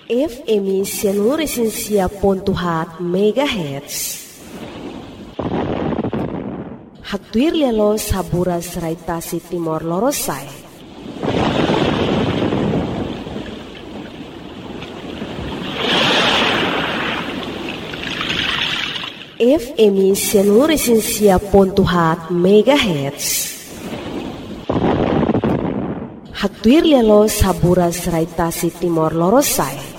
FM 106.7 MHz. Hatuir lialo sabura serai Tasik Timor Lorosai. FM 106.7 MHz. Hatuir lialo sabura serai Tasik Timor Lorosai.